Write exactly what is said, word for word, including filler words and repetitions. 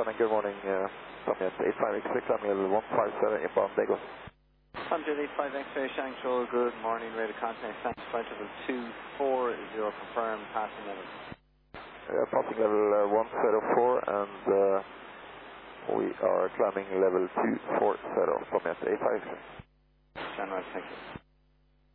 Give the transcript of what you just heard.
Sunny, good morning. Uh, Tommy at eight five X-ray, climbing level one five seven, inbound Lagos. Sunjet eight five X-ray, Shangzhou, good morning, radar contact, thanks, flight level two four zero, confirmed, passing level. Uh, passing level uh, one zero four, and uh, we are climbing level two four zero, Tommy at eight five X-ray. General, thank you.